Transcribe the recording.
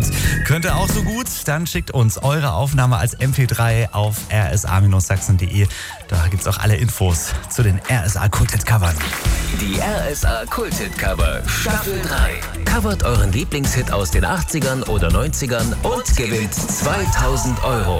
Und könnt ihr auch so gut? Dann schickt uns eure Aufnahme als MP3 auf rsa-sachsen.de. Da gibt's auch alle Infos zu den RSA Kulthit Covern. Die RSA Kulthit Cover Staffel 3. Covert euren Lieblingshit aus den 80ern oder 90ern und gewinnt 2000 €.